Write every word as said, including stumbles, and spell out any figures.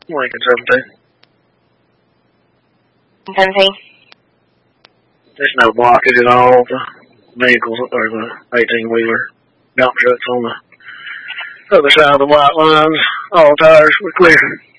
Lincoln seventeen. seventeen. There's no blockage at all. The vehicles, or the eighteen-wheeler dump trucks on the other side of the white lines. All tires were clear.